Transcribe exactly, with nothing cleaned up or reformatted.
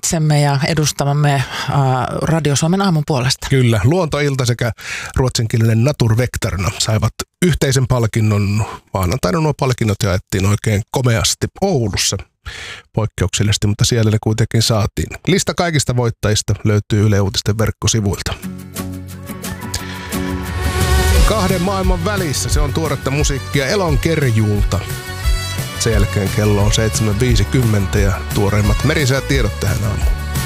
itsemme ja edustamamme äh, Radio Suomen aamun puolesta. Kyllä, Luontoilta sekä ruotsinkielinen Naturvektarna saivat yhteisen palkinnon. Maanantaina nuo palkinnot jaettiin oikein komeasti Oulussa. Poikkeuksellisesti, mutta siellä ne kuitenkin saatiin. Lista kaikista voittajista löytyy Yle Uutisten verkkosivuilta. Kahden maailman välissä, se on tuoretta musiikkia Elon Kerjuulta. Sen jälkeen kello on seitsemän viisikymmentä ja tuoreimmat merisäätiedot tähän aamuun.